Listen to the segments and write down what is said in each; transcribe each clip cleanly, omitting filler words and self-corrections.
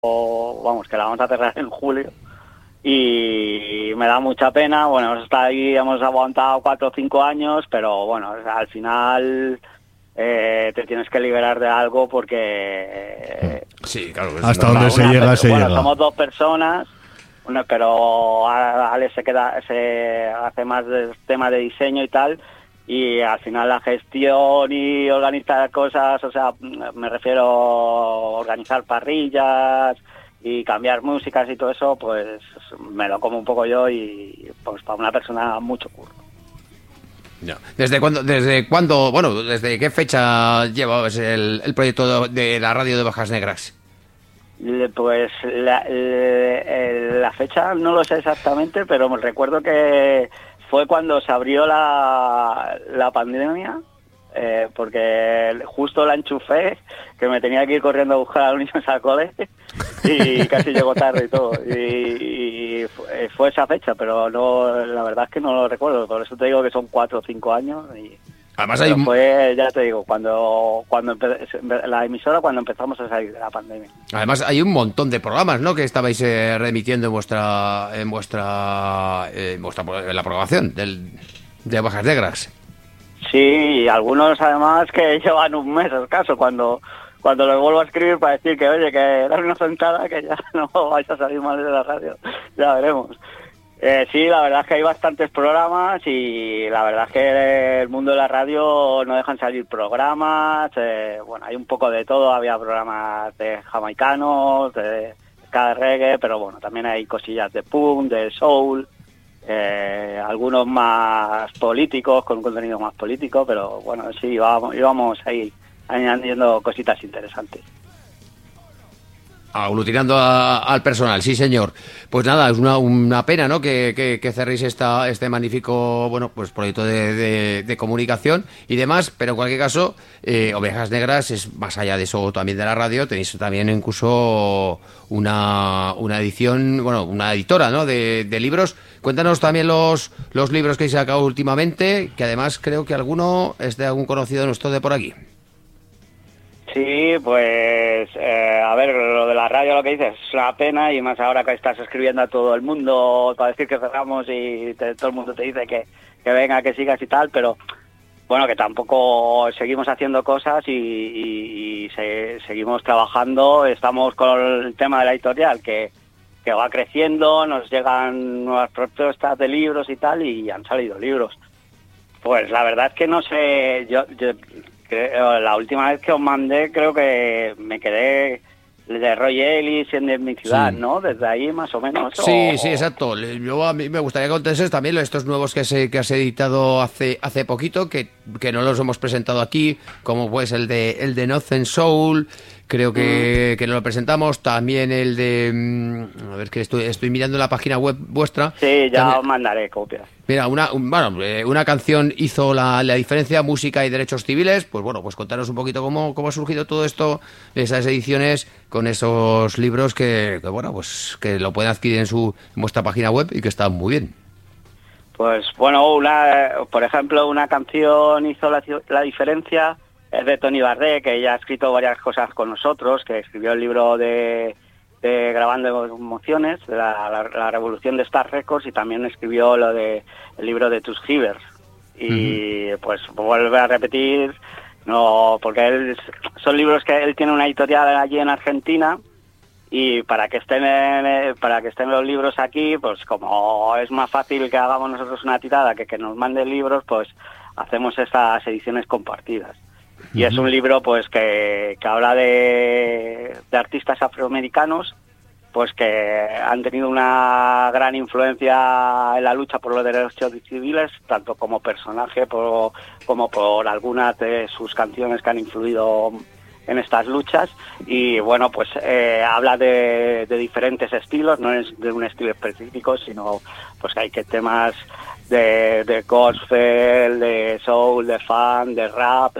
vamos, que la vamos a cerrar en julio. Y me da mucha pena. Bueno, hasta ahí hemos aguantado 4 o 5 años, pero bueno, o sea, al final te tienes que liberar de algo porque... Sí, claro. Hasta donde se llega, se bueno, llega. somos 2 personas, pero Ale se hace más de tema de diseño y tal, y al final la gestión y organizar cosas, o sea, me refiero a organizar parrillas y cambiar músicas y todo eso, pues me lo como un poco yo y pues para una persona mucho curro. No. ¿Desde cuándo, bueno, desde qué fecha llevabas el proyecto de la radio de Ovejas Negras? Pues la fecha no lo sé exactamente, pero me recuerdo que fue cuando se abrió la pandemia, porque justo la enchufé, que me tenía que ir corriendo a buscar a los niños al cole y casi llegó tarde y todo. Y fue esa fecha, pero no, la verdad es que no lo recuerdo, por eso te digo que son 4 o 5 años. Además Fue, ya te digo, cuando la emisora cuando empezamos a salir de la pandemia. Además hay un montón de programas, ¿no?, que estabais remitiendo en la programación de Ovejas Negras. Sí, y algunos además que llevan un mes escaso cuando les vuelvo a escribir para decir que oye, que dar una sentada, que ya no vais a salir mal de la radio, ya veremos. Sí, la verdad es que hay bastantes programas y la verdad es que el mundo de la radio no dejan salir programas, bueno, hay un poco de todo, había programas de jamaicanos, de ska, de reggae, pero bueno, también hay cosillas de punk, de soul, algunos más políticos, con un contenido más político, pero bueno, sí, íbamos ahí añadiendo cositas interesantes. Aglutinando al personal, sí señor. Pues nada, es una pena, ¿no?, que cerréis este magnífico, bueno, pues proyecto de comunicación y demás, pero en cualquier caso, Ovejas Negras es más allá de eso también de la radio, tenéis también incluso una edición, bueno, una editora, ¿no?, de libros. Cuéntanos también los libros que habéis sacado últimamente, que además creo que alguno es de algún conocido nuestro de por aquí. Sí, pues a ver, lo de la radio, lo que dices es una pena, y más ahora que estás escribiendo a todo el mundo para decir que cerramos y todo el mundo te dice que venga, que sigas y tal, pero bueno, que tampoco seguimos haciendo cosas y seguimos trabajando. Estamos con el tema de la editorial que va creciendo, nos llegan nuevas propuestas de libros y tal, y han salido libros. Pues la verdad es que no sé, yo la última vez que os mandé creo que me quedé de Roy Ellis en de mi ciudad, sí, ¿no? Desde ahí más o menos. Sí, sí, exacto. Yo a mí me gustaría que contases también estos nuevos que has editado hace poquito, que no los hemos presentado aquí, como pues el de Nothing Soul, creo que no lo presentamos, también el de a ver, que estoy mirando la página web vuestra. Sí, ya también, os mandaré copias. Mira, una canción hizo la diferencia, música y derechos civiles. Pues bueno, pues contanos un poquito cómo ha surgido todo esto, esas ediciones con esos libros que bueno, pues que lo pueden adquirir en vuestra página web y que están muy bien. Pues bueno, por ejemplo, una canción hizo la diferencia, es de Tony Bardet, que ya ha escrito varias cosas con nosotros, que escribió el libro de Grabando Emociones, de la revolución de Star Records, y también escribió el libro de Tus Givers. Y pues vuelve a repetir, no, porque son libros que él tiene una editorial allí en Argentina, y para que estén los libros aquí, pues como es más fácil que hagamos nosotros una tirada que nos manden libros, pues hacemos estas ediciones compartidas. Y es un libro pues que habla de artistas afroamericanos, pues que han tenido una gran influencia en la lucha por los derechos civiles, tanto como personaje como por algunas de sus canciones que han influido en estas luchas. Y bueno, pues habla de diferentes estilos, no es de un estilo específico, sino pues que hay temas de gospel, de soul, de funk, de rap.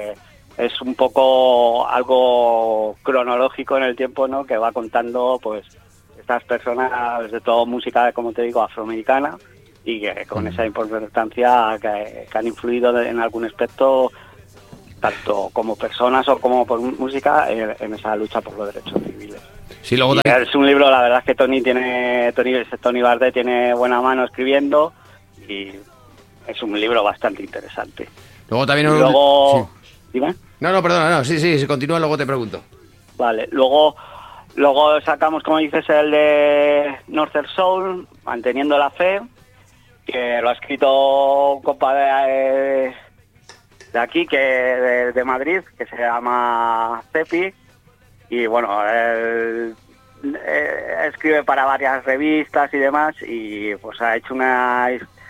Es un poco algo cronológico en el tiempo, ¿no?, que va contando pues estas personas de toda música, como te digo, afroamericana, y que con esa importancia que han influido en algún aspecto, tanto como personas o como por música, en esa lucha por los derechos civiles. Sí, luego y también... es un libro, la verdad es que Tony Bardet tiene buena mano escribiendo y es un libro bastante interesante. Luego también... Y luego... Sí. ¿Dime? No, perdona, no, sí, si continúa, luego te pregunto. Vale, luego sacamos, como dices, el de Northern Soul, Manteniendo la Fe, que lo ha escrito un compadre de aquí, de Madrid, que se llama Cepi, y bueno, él escribe para varias revistas y demás, y pues ha hecho ha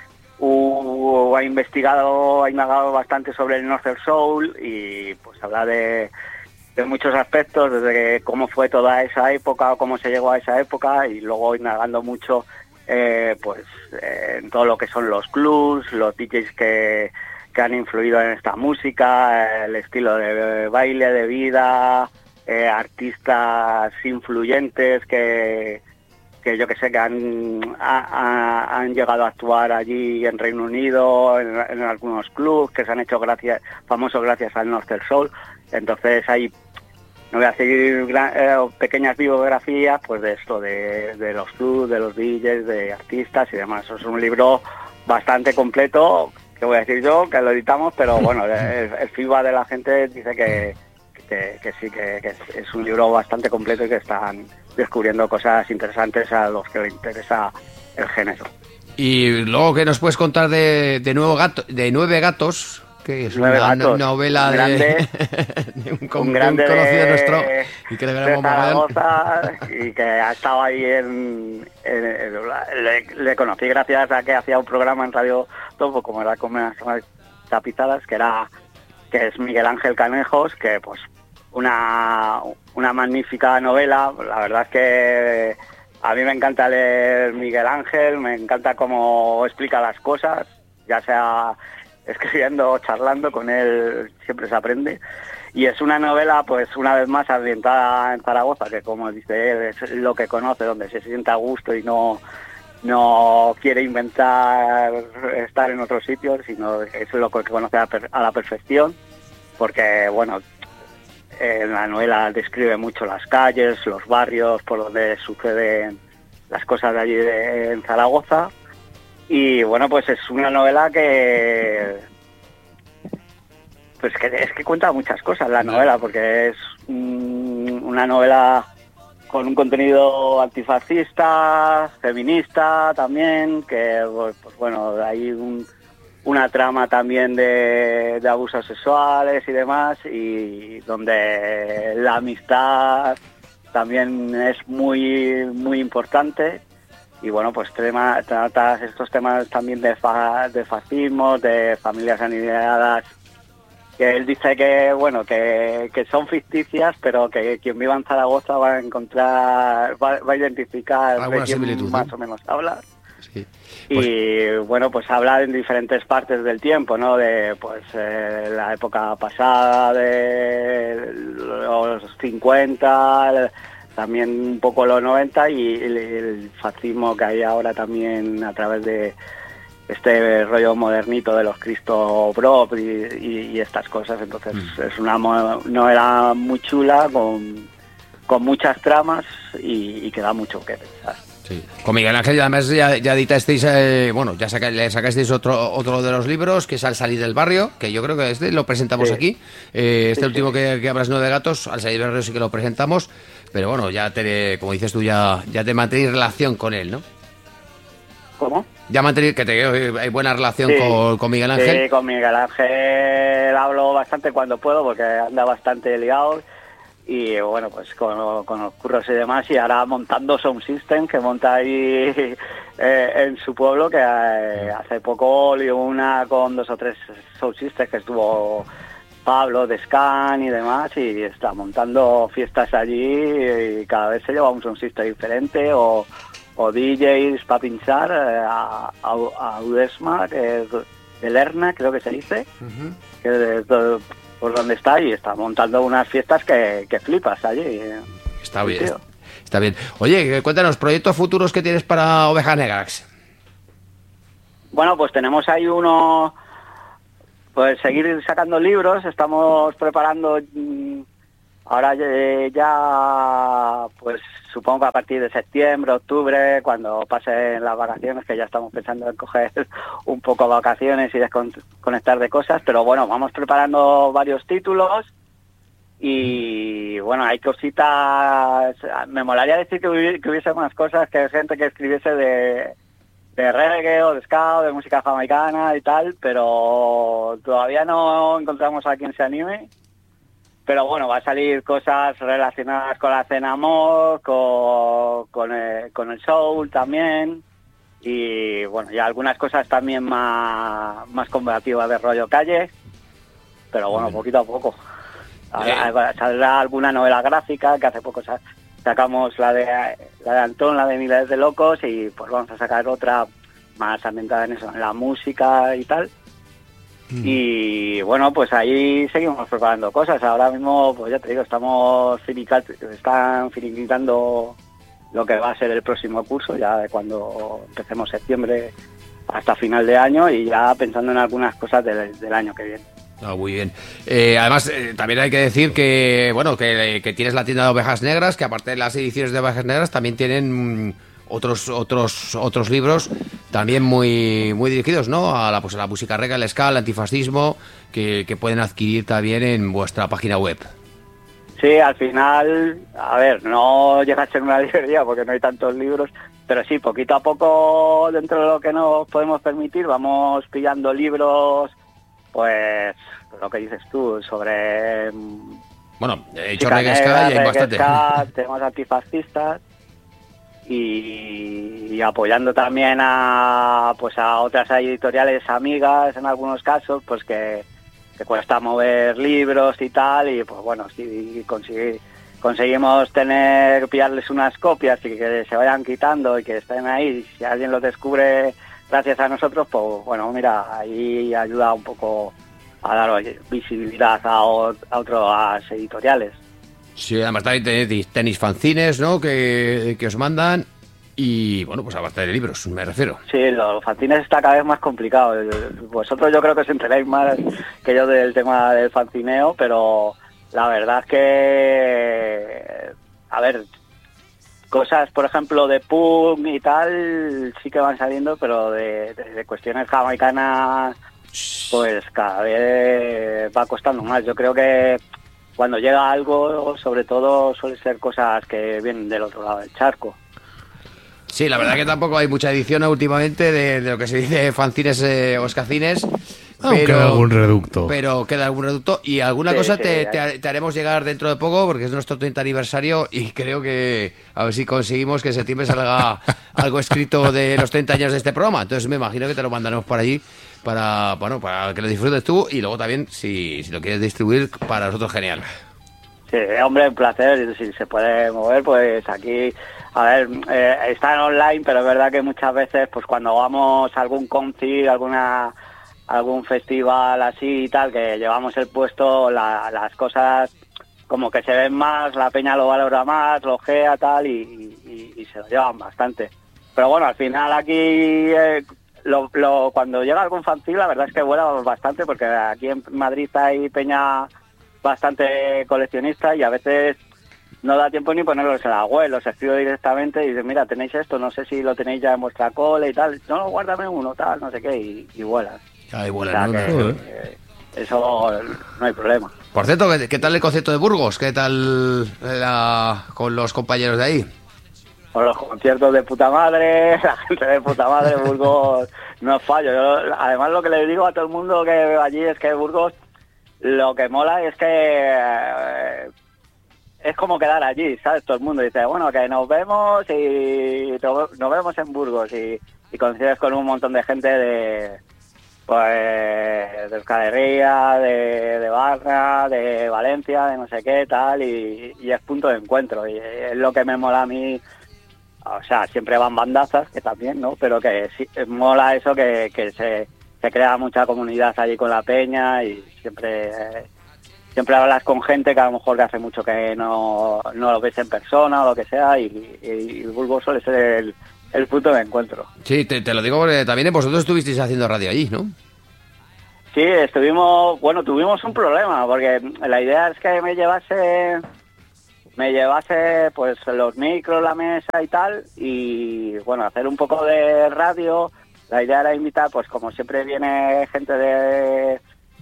indagado bastante sobre el Northern Soul, y pues habla de muchos aspectos, desde cómo fue toda esa época o cómo se llegó a esa época, y luego indagando mucho en todo lo que son los clubs, los DJs que han influido en esta música, el estilo de baile, de vida, artistas influyentes que yo que sé, que han llegado a actuar allí en Reino Unido, en algunos clubs, que se han hecho famosos gracias al Northern Soul. Entonces hay, no voy a seguir pequeñas biografías pues de esto, de los clubs, de los DJs, de artistas y demás. Es un libro bastante completo, que voy a decir yo, que lo editamos, pero bueno, el feedback de la gente dice que sí, que es un libro bastante completo y que están descubriendo cosas interesantes a los que les interesa el género. Y luego, ¿qué nos puedes contar de Nueve Gatos? Que es una novela de un grande conocido nuestro y que le de Zaragoza, y que ha estado ahí le conocí gracias a que hacía un programa en Radio Topo, como era Comidas Tapizadas, que es Miguel Ángel Canejos, que pues una magnífica novela. La verdad es que a mí me encanta leer Miguel Ángel, me encanta cómo explica las cosas, ya sea escribiendo o charlando con él, siempre se aprende. Y es una novela, pues una vez más, ambientada en Zaragoza, que como dice él, es lo que conoce, donde se siente a gusto y no quiere inventar estar en otros sitios, sino es lo que conoce a la perfección, porque bueno, en la novela describe mucho las calles, los barrios por donde suceden las cosas de allí en Zaragoza. Y bueno, pues es una novela que cuenta muchas cosas la novela, porque es una novela con un contenido antifascista, feminista también, que pues bueno, hay una trama también de abusos sexuales y demás, y donde la amistad también es muy muy importante. Y bueno, pues trata estos temas también de fascismo, de familias aniquiladas, que él dice que bueno, que son ficticias, pero que quien viva en Zaragoza va a encontrar, va a identificar de quién más o menos habla. Sí. Pues, y bueno, pues habla en diferentes partes del tiempo, ¿no? De pues la época pasada, de los 50, también un poco los 90, y el fascismo que hay ahora también a través de este rollo modernito de los Cristo Brop y estas cosas. Entonces es una novela muy chula, con muchas tramas y que da mucho que pensar. Sí. Con Miguel Ángel, además ya editasteis, bueno, le sacasteis otro de los libros, que es Al salir del barrio, que yo creo que lo presentamos aquí. Último que hablas, Nueve Gatos, Al salir del barrio sí que lo presentamos, pero bueno, como dices tú, ya te mantenéis relación con él, ¿no? ¿Cómo? Ya mantenéis, hay buena relación con Miguel Ángel. Sí, con Miguel Ángel hablo bastante cuando puedo, porque anda bastante liado. Y bueno, pues con los curros y demás, y ahora montando Sound System, que monta ahí en su pueblo, que hace poco lió una con 2 o 3 Sound Systems, que estuvo Pablo de Scan y demás, y está montando fiestas allí, y cada vez se lleva un Sound System diferente, o DJs para pinchar, a Udesma, que es de Lerna, creo que se dice, que es por donde está, y está montando unas fiestas que flipas allí. Está bien, está bien. Oye, cuéntanos, proyectos futuros que tienes para Ovejas Negras. Bueno, pues tenemos ahí pues seguir sacando libros, estamos preparando Ahora ya, pues supongo que a partir de septiembre, octubre, cuando pasen las vacaciones, que ya estamos pensando en coger un poco vacaciones y desconectar de cosas, pero bueno, vamos preparando varios títulos y bueno, hay cositas, me molaría decir que hubiese más cosas, que hay gente que escribiese de reggae o de ska o de música jamaicana y tal, pero todavía no encontramos a quien se anime. Pero bueno, va a salir cosas relacionadas con la cena amor, con el soul también, y bueno, y algunas cosas también más combativas de rollo calle, pero bueno, poquito a poco. Saldrá alguna novela gráfica, que hace poco sacamos la de Antón, la de Miles de Locos, y pues vamos a sacar otra más ambientada en eso, en la música y tal. Y bueno, pues ahí seguimos preparando cosas. Ahora mismo, pues ya te digo, están finiquitando lo que va a ser el próximo curso, ya de cuando empecemos septiembre hasta final de año, y ya pensando en algunas cosas del año que viene. Muy bien. Además, también hay que decir que, bueno, que tienes la tienda de Ovejas Negras, que aparte de las ediciones de Ovejas Negras también tienen otros libros también muy dirigidos, ¿no? A la música reggae, el ska, el antifascismo, que pueden adquirir también en vuestra página web. Sí, al final, a ver, no llega a ser una librería porque no hay tantos libros, pero sí, poquito a poco, dentro de lo que nos podemos permitir, vamos pillando libros, pues, lo que dices tú, sobre... Bueno, he hecho reggae ska y hay bastante. Temas antifascistas. Y apoyando también a otras editoriales amigas en algunos casos, pues que cuesta mover libros y tal, y pues bueno, si conseguimos pillarles unas copias y que se vayan quitando y que estén ahí, si alguien los descubre gracias a nosotros, pues bueno, mira, ahí ayuda un poco a dar visibilidad a otras editoriales. Sí, además también tenéis fanzines, ¿no? Que os mandan, y bueno, pues aparte de libros, me refiero. Sí, los fanzines está cada vez más complicado. Vosotros yo creo que os enteráis más que yo del tema del fanzineo, pero la verdad es que, a ver, cosas, por ejemplo, de punk y tal, sí que van saliendo, pero de cuestiones jamaicanas, pues cada vez va costando más. Yo creo que cuando llega algo, sobre todo, suele ser cosas que vienen del otro lado del charco. Sí, la verdad que tampoco hay mucha edición últimamente de lo que se dice fanzines o escacines. Queda algún reducto. Pero queda algún reducto. Y alguna cosa te haremos llegar dentro de poco, porque es nuestro 30 aniversario, y creo que a ver si conseguimos que en septiembre salga algo escrito de los 30 años de este programa. Entonces me imagino que te lo mandaremos por allí para que lo disfrutes tú, y luego también, si lo quieres distribuir, para nosotros, genial. Sí, hombre, un placer. Si se puede mover, pues aquí, a ver, están online, pero es verdad que muchas veces, pues cuando vamos a algún concert, algún festival así y tal, que llevamos el puesto, las cosas como que se ven más, la peña lo valora más, lo ojea, tal, y se lo llevan bastante. Pero bueno, al final aquí... cuando llega algún fanzine, la verdad es que vuela bastante, porque aquí en Madrid hay peña bastante coleccionista y a veces no da tiempo ni ponerlos en la web, los escribo directamente y dicen, mira, tenéis esto, no sé si lo tenéis ya en vuestra cole y tal, no, guárdame uno, tal, no sé qué, y vuelan. Ay, vuelan, o sea, eso no hay problema. Por cierto, ¿qué tal el concierto de Burgos? ¿Qué tal con los compañeros de ahí? Con los conciertos de puta madre, la gente de puta madre, Burgos no es fallo. Además, lo que le digo a todo el mundo que veo allí es que Burgos, lo que mola es que es como quedar allí, ¿sabes? Todo el mundo dice, bueno, que nos vemos en Burgos, y coincides con un montón de gente de Euskal Herria, de Barra, de Valencia, de no sé qué, tal, y es punto de encuentro, y es lo que me mola a mí. O sea, siempre van bandazas, que también, ¿no? Pero que sí, mola eso, que se crea mucha comunidad allí con la peña, y siempre hablas con gente que a lo mejor que hace mucho que no lo ves en persona o lo que sea, y Burgos suele ser el punto de encuentro. Sí, te lo digo porque también vosotros estuvisteis haciendo radio allí, ¿no? Sí, tuvimos un problema, porque la idea es que me llevase pues los micros, la mesa y tal, y bueno, hacer un poco de radio. La idea era invitar, pues como siempre viene gente de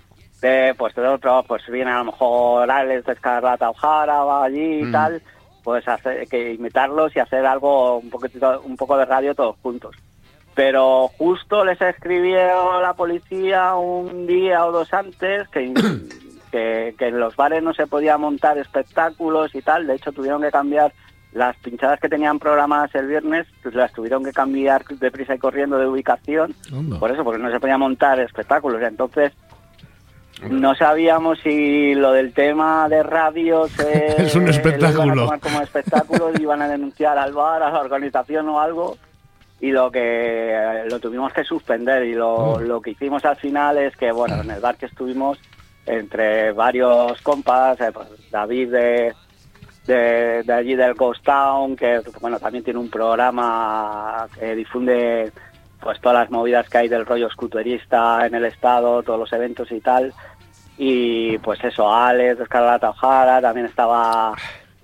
otro, pues viene a lo mejor Alex de Escarlata O'Hara, va allí y tal, pues invitarlos y hacer algo, un poco de radio todos juntos. Pero justo les escribió la policía un día o dos antes que en los bares no se podía montar espectáculos y tal. De hecho, tuvieron que cambiar las pinchadas que tenían programadas el viernes, pues las tuvieron que cambiar deprisa y corriendo de ubicación. Por eso, porque no se podía montar espectáculos. Entonces, no sabíamos si lo del tema de radio es un espectáculo. Lo iban a tomar como espectáculo, iban a denunciar al bar, a la organización o algo. Y lo tuvimos que suspender, y lo que hicimos al final es que, bueno, en el bar que estuvimos, entre varios compas, pues David de allí del Ghost Town, que bueno, también tiene un programa que difunde pues todas las movidas que hay del rollo scooterista en el estado, todos los eventos y tal, y pues eso, Alex de Escarlata O'Hara, también estaba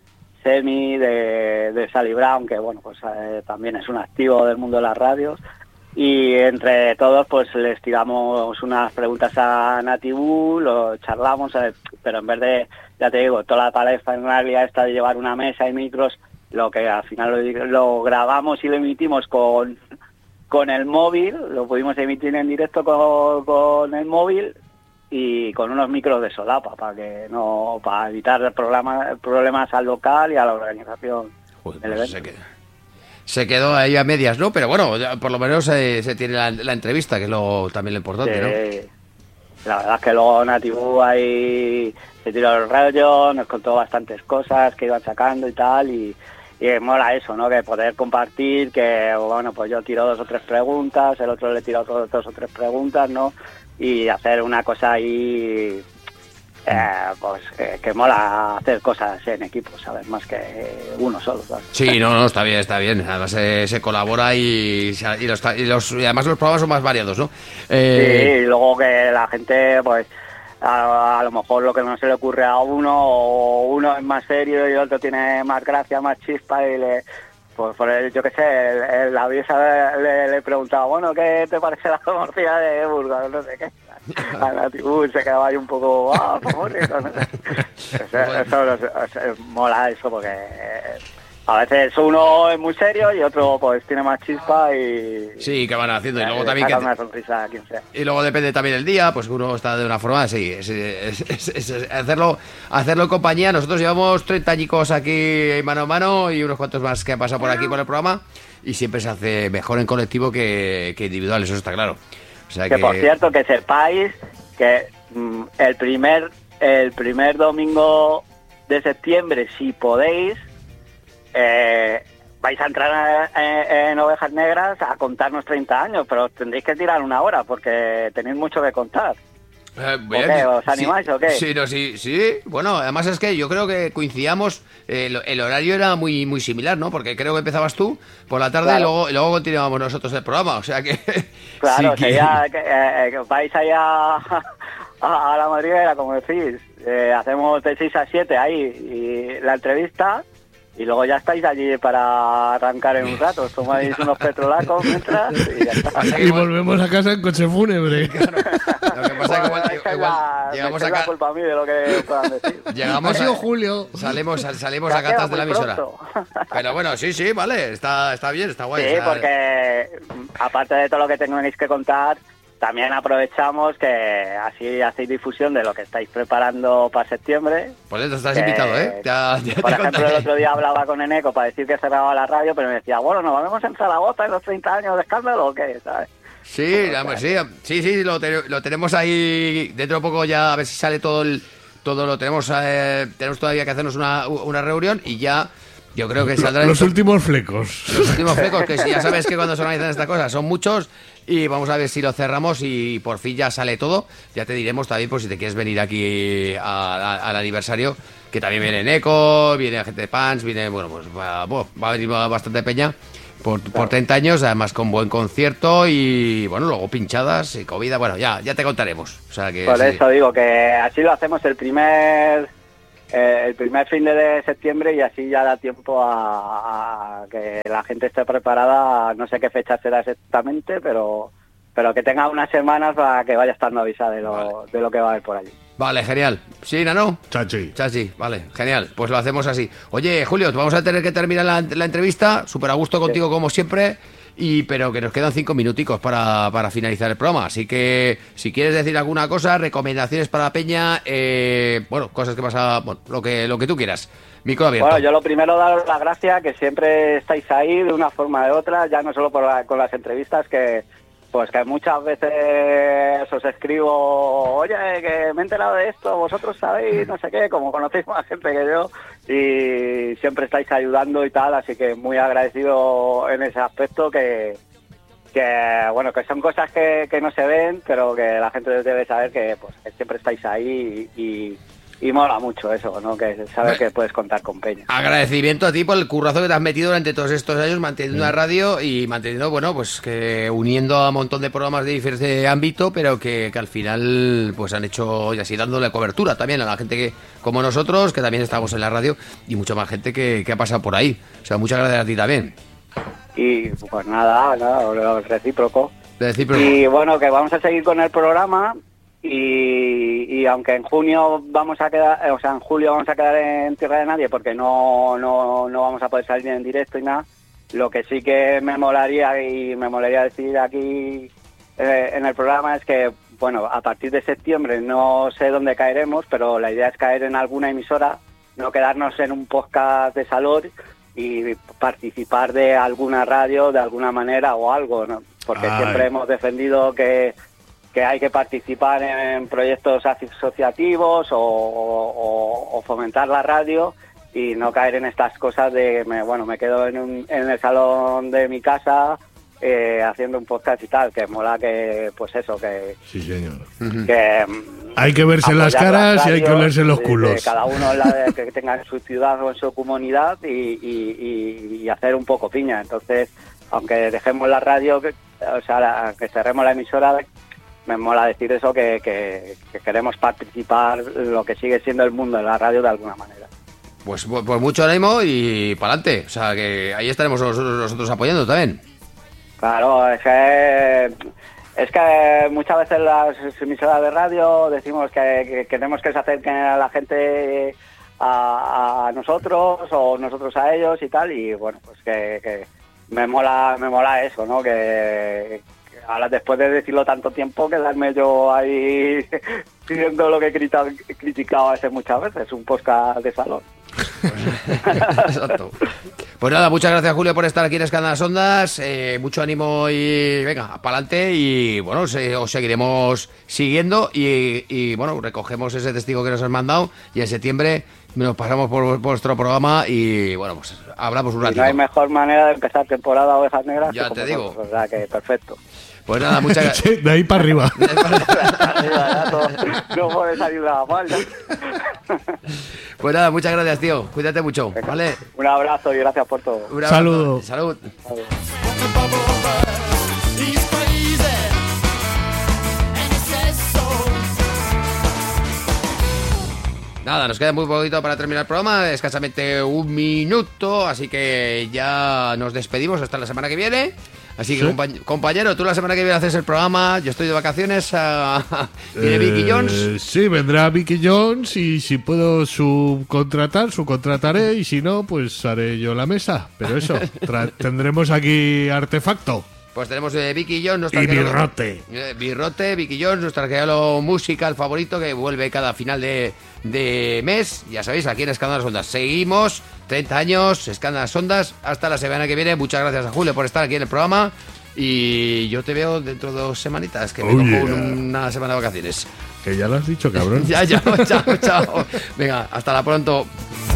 Semi de Sally Brown, que bueno, pues también es un activo del mundo de las radios, y entre todos pues les tiramos unas preguntas a Nativu, lo charlamos, pero en vez de, ya te digo, toda la parafernalia esta de llevar una mesa y micros, lo que al final lo grabamos y lo emitimos con el móvil, lo pudimos emitir en directo con el móvil y con unos micros de solapa para evitar problemas al local y a la organización del evento. Se quedó ahí a medias, ¿no? Pero bueno, por lo menos se tiene la entrevista, que es también lo importante, sí, ¿no? La verdad es que luego Nativu ahí se tiró el rollo, nos contó bastantes cosas que iban sacando y tal, y mola eso, ¿no? Que poder compartir, que bueno, pues yo tiro 2 o 3 preguntas, el otro le tira 2 o 3 preguntas, ¿no? Y hacer una cosa ahí, pues que mola hacer cosas en equipo, ¿sabes? Más que uno solo, ¿sabes? Sí, no, está bien. Además se colabora y además los programas son más variados, ¿no? Sí, y luego que la gente, pues a lo mejor lo que no se le ocurre a uno, o uno es más serio y el otro tiene más gracia, más chispa, y pues yo qué sé, la aviesa le preguntaba, bueno, ¿qué te parece la morcilla de Burgos? No sé qué. A Nativu se quedaba ahí un poco, favorito, no sé. Eso mola eso, porque a veces uno es muy serio y otro pues tiene más chispa y... Sí, que van haciendo, y luego también que... una sonrisa a quien sea. Y luego depende también del día, pues uno está de una forma, sí, es hacerlo en compañía. Nosotros llevamos 30 añicos aquí mano a mano y unos cuantos más que han pasado por aquí por el programa, y siempre se hace mejor en colectivo que individual, eso está claro. O sea que por cierto, que sepáis que el primer domingo de septiembre, si podéis, vais a entrar en Ovejas Negras a contarnos 30 años, pero tendréis que tirar 1 hora porque tenéis mucho que contar. ¿O qué? ¿Os animáis o qué? Sí. Bueno, además es que yo creo que coincidíamos, el horario era muy muy similar, ¿no? Porque creo que empezabas tú por la tarde, claro, y luego continuábamos nosotros el programa, o sea que... Claro, sí, sería que vais allá a la madriguera, como decís, hacemos de 6 a 7 ahí y la entrevista... Y luego ya estáis allí para arrancar en un rato. Os tomáis unos petrolacos mientras y ya está. Y volvemos a casa en coche fúnebre. Claro. Lo que pasa es que igual llegamos a casa. Culpa a mí de lo que puedan decir. Llegamos a Julio. Salimos a gatas de la emisora. Pero bueno, sí, vale. Está bien, está guay. Sí, porque aparte de todo lo que tengáis que contar, también aprovechamos que así hacéis difusión de lo que estáis preparando para septiembre. Pues estás invitado, ¿eh? Ya por ejemplo, el otro día hablaba con Eneco para decir que cerraba la radio, pero me decía, bueno, ¿nos vamos en Zaragoza en los 30 años de escándalo o qué? ¿Sabes? Sí, sí, lo tenemos ahí dentro de poco, ya a ver si sale todo lo tenemos todavía que hacernos una reunión y ya... Yo creo que saldrá los últimos flecos. Los últimos flecos, que ya sabes que cuando se organizan estas cosas son muchos, y vamos a ver si lo cerramos y por fin ya sale todo. Ya te diremos también por si te quieres venir aquí al aniversario, que también viene Eneco, viene gente de Pans, viene, bueno, pues va a venir bastante peña. por 30 años, además con buen concierto y, bueno, luego pinchadas y comida. Bueno, ya te contaremos. O sea que Por sí. eso digo que así lo hacemos el primer fin de septiembre y así ya da tiempo a que la gente esté preparada. No sé qué fecha será exactamente, pero que tenga unas semanas para que vaya estando avisada de lo que va a haber por allí. Vale, genial. ¿Sí, Nano? Chachi. Chachi, vale, genial. Pues lo hacemos así. Oye, Julio, vamos a tener que terminar la entrevista. Súper a gusto contigo, como siempre. Pero que nos quedan 5 minuticos para finalizar el programa. Así que, si quieres decir alguna cosa, recomendaciones para la peña, bueno, cosas que pasa, bueno, lo que tú quieras. Micro abierto. Bueno, yo lo primero daros las gracias, que siempre estáis ahí de una forma o de otra, ya no solo con las entrevistas, que muchas veces os escribo, oye, que me he enterado de esto, vosotros sabéis, no sé qué, como conocéis más gente que yo, y siempre estáis ayudando y tal, así que muy agradecido en ese aspecto, que bueno, que son cosas que no se ven, pero que la gente debe saber que siempre estáis ahí y mola mucho eso, ¿no? Que sabes que puedes contar con peña. Agradecimiento a ti por el currazo que te has metido durante todos estos años manteniendo una radio y manteniendo, bueno, pues que uniendo a un montón de programas de diferente ámbito, pero que al final pues han hecho y así dándole cobertura también a la gente que como nosotros, que también estamos en la radio y mucha más gente que ha pasado por ahí. O sea, muchas gracias a ti también. Y pues nada, recíproco. Recíproco. Y bueno, que vamos a seguir con el programa. Y aunque en junio vamos a quedar, o sea, en julio vamos a quedar en tierra de nadie porque no vamos a poder salir en directo y nada, lo que sí que me molaría decir aquí en el programa es que, bueno, a partir de septiembre no sé dónde caeremos, pero la idea es caer en alguna emisora, no quedarnos en un podcast de salón y participar de alguna radio de alguna manera o algo, ¿no? Porque siempre hemos defendido que hay que participar en proyectos asociativos o fomentar la radio y no caer en estas cosas de, me quedo en el salón de mi casa haciendo un podcast y tal, que mola que, pues eso, que... Sí, señor. Que hay que verse las caras y hay que olerse los culos. Cada uno que tenga en su ciudad o en su comunidad y hacer un poco piña. Entonces, aunque dejemos la radio, o sea, que cerremos la emisora... Me mola decir eso, que queremos participar lo que sigue siendo el mundo de la radio de alguna manera. Pues mucho ánimo y para adelante. O sea, que ahí estaremos nosotros apoyando también. Claro, es que muchas veces las emisoras de radio decimos que queremos que se acerquen a la gente a nosotros o nosotros a ellos y tal, y bueno, pues que me mola eso, ¿no? Que ahora, después de decirlo tanto tiempo, quedarme yo ahí pidiendo lo que he criticado hace muchas veces, un podcast de salón. Exacto. Pues nada, muchas gracias, Julio, por estar aquí en Escándalas Ondas. Mucho ánimo y venga, para adelante. Y bueno, os seguiremos siguiendo. Y bueno, recogemos ese testigo que nos has mandado. Y en septiembre nos pasamos por vuestro programa. Y bueno, pues hablamos un ratito. No hay mejor manera de empezar temporada Ovejas Negras. Ya te digo. O sea que perfecto. Pues nada, muchas gracias. De ahí para arriba. No puedes ayudar mal. Pues nada, muchas gracias, tío. Cuídate mucho, ¿vale? Un abrazo y gracias por todo. Un abrazo. Saludo. Salud. Nada, nos queda muy poquito para terminar el programa, escasamente 1 minuto, así que ya nos despedimos hasta la semana que viene. Así que, ¿Sí? Compañero, tú la semana que viene haces el programa, yo estoy de vacaciones, ¿viene Vicky Jones? Sí, vendrá Vicky Jones y si puedo subcontrataré y si no, pues haré yo la mesa. Pero eso, tendremos aquí artefacto. Pues tenemos Vicky Jones, nuestro Y Birrote. Birrote, Vicky Jones, nuestro arqueólogo musical favorito que vuelve cada final de mes. Ya sabéis, aquí en Escándalas Ondas. Seguimos, 30 años, Escándalas Ondas. Hasta la semana que viene. Muchas gracias a Julio por estar aquí en el programa. Y yo te veo dentro de 2 semanitas, que me cojo una semana de vacaciones. Que ya lo has dicho, cabrón. Ya, chao. Venga, hasta la pronto.